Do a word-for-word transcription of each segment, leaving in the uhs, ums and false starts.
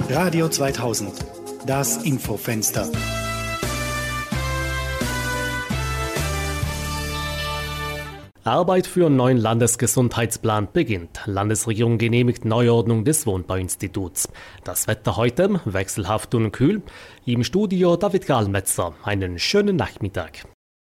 Radio zweitausend, das Infofenster. Arbeit für einen neuen Landesgesundheitsplan beginnt. Landesregierung genehmigt Neuordnung des Wohnbauinstituts. Das Wetter heute wechselhaft und kühl. Im Studio David Gallmetzer. Einen schönen Nachmittag.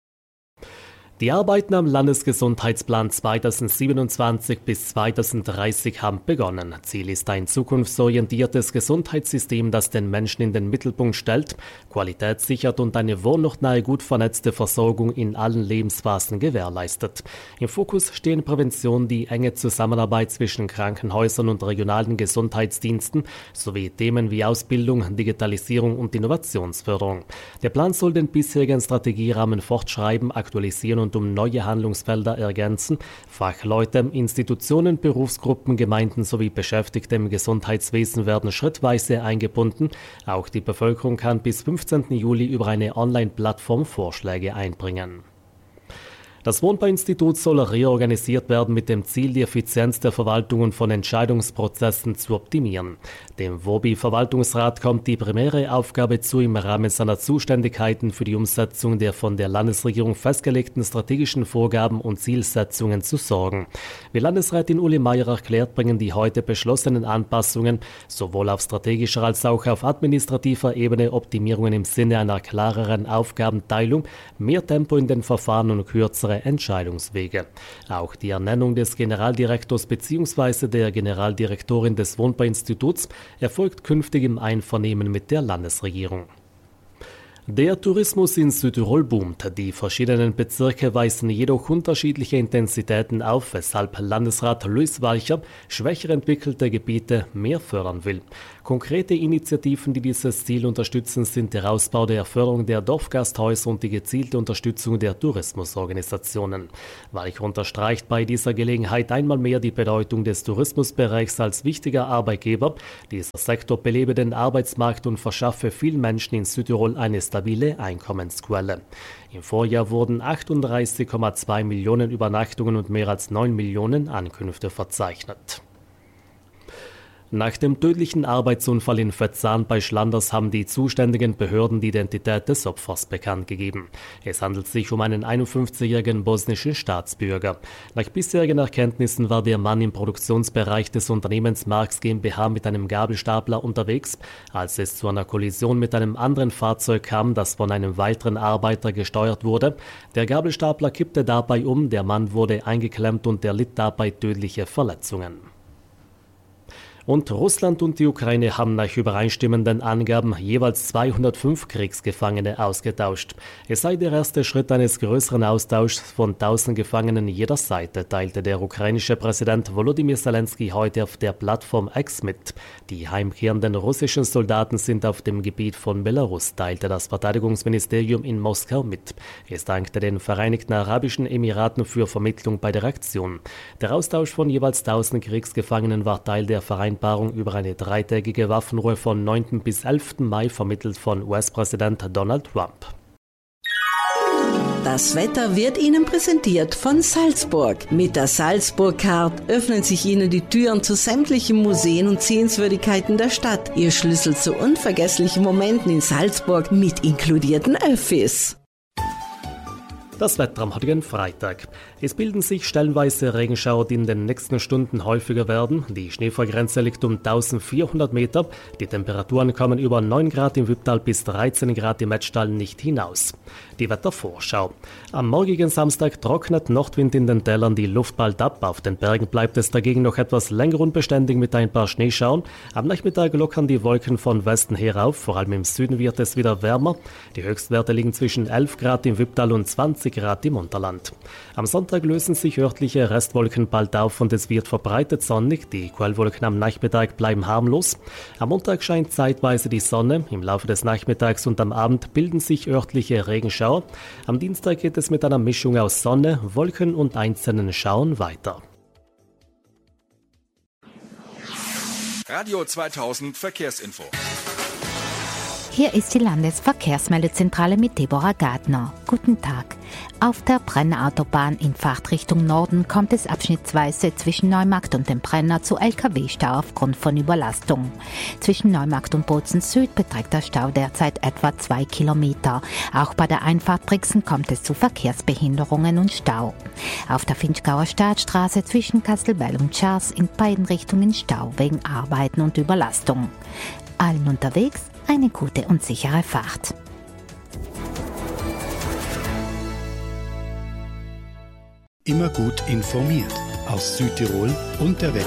Die Arbeiten am Landesgesundheitsplan zweitausendsiebenundzwanzig bis zweitausenddreißig haben begonnen. Ziel ist ein zukunftsorientiertes Gesundheitssystem, das den Menschen in den Mittelpunkt stellt, Qualität sichert und eine wohnortnahe, gut vernetzte Versorgung in allen Lebensphasen gewährleistet. Im Fokus stehen Prävention, die enge Zusammenarbeit zwischen Krankenhäusern und regionalen Gesundheitsdiensten sowie Themen wie Ausbildung, Digitalisierung und Innovationsförderung. Der Plan soll den bisherigen Strategierahmen fortschreiben, aktualisieren und und um neue Handlungsfelder ergänzen. Fachleute, Institutionen, Berufsgruppen, Gemeinden sowie Beschäftigte im Gesundheitswesen werden schrittweise eingebunden. Auch die Bevölkerung kann bis fünfzehnten Juli über eine Online-Plattform Vorschläge einbringen. Das Wohnbauinstitut soll reorganisiert werden mit dem Ziel, die Effizienz der Verwaltung und von Entscheidungsprozessen zu optimieren. Dem W O B I-Verwaltungsrat kommt die primäre Aufgabe zu, im Rahmen seiner Zuständigkeiten für die Umsetzung der von der Landesregierung festgelegten strategischen Vorgaben und Zielsetzungen zu sorgen. Wie Landesrätin Uli Meier erklärt, bringen die heute beschlossenen Anpassungen sowohl auf strategischer als auch auf administrativer Ebene Optimierungen im Sinne einer klareren Aufgabenteilung, mehr Tempo in den Verfahren und kürzere Entscheidungswege. Auch die Ernennung des Generaldirektors bzw. der Generaldirektorin des Wohnbauinstituts erfolgt künftig im Einvernehmen mit der Landesregierung. Der Tourismus in Südtirol boomt. Die verschiedenen Bezirke weisen jedoch unterschiedliche Intensitäten auf, weshalb Landesrat Luis Walcher schwächer entwickelte Gebiete mehr fördern will. Konkrete Initiativen, die dieses Ziel unterstützen, sind der Ausbau der Förderung der Dorfgasthäuser und die gezielte Unterstützung der Tourismusorganisationen. Walcher unterstreicht bei dieser Gelegenheit einmal mehr die Bedeutung des Tourismusbereichs als wichtiger Arbeitgeber. Dieser Sektor belebe den Arbeitsmarkt und verschaffe vielen Menschen in Südtirol eine stabile Einkommensquelle. Im Vorjahr wurden achtunddreißig Komma zwei Millionen Übernachtungen und mehr als neun Millionen Ankünfte verzeichnet. Nach dem tödlichen Arbeitsunfall in Vetzahn bei Schlanders haben die zuständigen Behörden die Identität des Opfers bekannt gegeben. Es handelt sich um einen einundfünfzigjährigen bosnischen Staatsbürger. Nach bisherigen Erkenntnissen war der Mann im Produktionsbereich des Unternehmens Marx GmbH mit einem Gabelstapler unterwegs, als es zu einer Kollision mit einem anderen Fahrzeug kam, das von einem weiteren Arbeiter gesteuert wurde. Der Gabelstapler kippte dabei um, der Mann wurde eingeklemmt und erlitt dabei tödliche Verletzungen. Und Russland und die Ukraine haben nach übereinstimmenden Angaben jeweils zweihundertfünf Kriegsgefangene ausgetauscht. Es sei der erste Schritt eines größeren Austauschs von tausend Gefangenen jeder Seite, teilte der ukrainische Präsident Volodymyr Zelensky heute auf der Plattform X mit. Die heimkehrenden russischen Soldaten sind auf dem Gebiet von Belarus, teilte das Verteidigungsministerium in Moskau mit. Es dankte den Vereinigten Arabischen Emiraten für Vermittlung bei der Aktion. Der Austausch von jeweils tausend Kriegsgefangenen war Teil der Vereinbarung über eine dreitägige Waffenruhe von neunten bis elften Mai, vermittelt von U S-Präsident Donald Trump. Das Wetter wird Ihnen präsentiert von Salzburg. Mit der Salzburg Card öffnen sich Ihnen die Türen zu sämtlichen Museen und Sehenswürdigkeiten der Stadt. Ihr Schlüssel zu unvergesslichen Momenten in Salzburg mit inkludierten Öffis. Das Wetter am heutigen Freitag. Es bilden sich stellenweise Regenschauer, die in den nächsten Stunden häufiger werden. Die Schneefallgrenze liegt um eintausendvierhundert Meter. Die Temperaturen kommen über neun Grad im Wipptal bis dreizehn Grad im Metztal nicht hinaus. Die Wettervorschau. Am morgigen Samstag trocknet Nordwind in den Tälern die Luft bald ab. Auf den Bergen bleibt es dagegen noch etwas länger unbeständig mit ein paar Schneeschauern. Am Nachmittag lockern die Wolken von Westen her auf. Vor allem im Süden wird es wieder wärmer. Die Höchstwerte liegen zwischen elf Grad im Wipptal und zwanzig Grad im Unterland. Am Sonntag lösen sich örtliche Restwolken bald auf und es wird verbreitet sonnig. Die Quellwolken am Nachmittag bleiben harmlos. Am Montag scheint zeitweise die Sonne. Im Laufe des Nachmittags und am Abend bilden sich örtliche Regenschauer. Am Dienstag geht es mit einer Mischung aus Sonne, Wolken und einzelnen Schauern weiter. Radio zweitausend Verkehrsinfo. Hier ist die Landesverkehrsmeldezentrale mit Deborah Gardner. Guten Tag. Auf der Brenner-Autobahn in Fahrtrichtung Norden kommt es abschnittsweise zwischen Neumarkt und dem Brenner zu L K W-Stau aufgrund von Überlastung. Zwischen Neumarkt und Bozen Süd beträgt der Stau derzeit etwa zwei Kilometer. Auch bei der Einfahrt Brixen kommt es zu Verkehrsbehinderungen und Stau. Auf der Finchgauer Staatsstraße zwischen Kastelbell und Schars in beiden Richtungen Stau wegen Arbeiten und Überlastung. Allen unterwegs eine gute und sichere Fahrt. Immer gut informiert aus Südtirol und der Welt.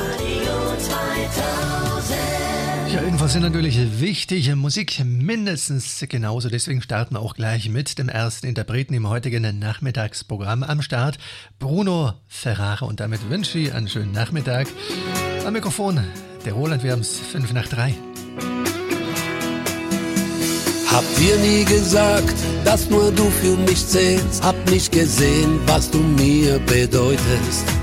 Ja, Infos sind natürlich wichtig, Musik mindestens genauso. Deswegen starten wir auch gleich mit dem ersten Interpreten im heutigen Nachmittagsprogramm. Am Start Bruno Ferrara und damit wünsche ich einen schönen Nachmittag. Am Mikrofon der Roland, wir haben's fünf nach drei. Hab dir nie gesagt, dass nur du für mich zählst. Hab nicht gesehen, was du mir bedeutest.